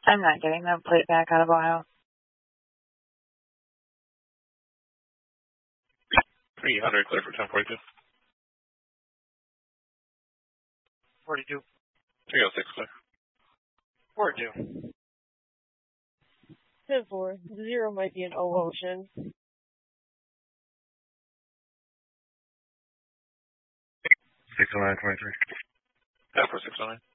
I'm not getting that plate back out of Ohio. 300, clear for 1042. 42. 306, clear. 42. 10-4. 0 might be an O ocean. 609, 23. Yeah, for 609.